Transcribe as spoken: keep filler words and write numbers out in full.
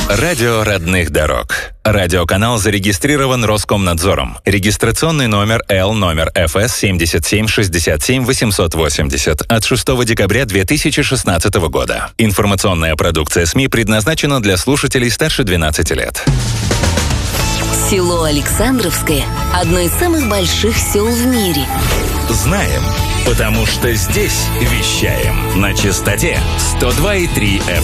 Радио родных дорог. Радиоканал зарегистрирован Роскомнадзором. Регистрационный номер Л номер эф эс семьдесят семь шестьдесят семь восемьсот восемьдесят от шестого декабря две тысячи шестнадцатого года. Информационная продукция СМИ предназначена для слушателей старше двенадцати лет. Село Александровское – одно из самых больших сел в мире. Знаем, потому что здесь вещаем на частоте сто два и три эф эм.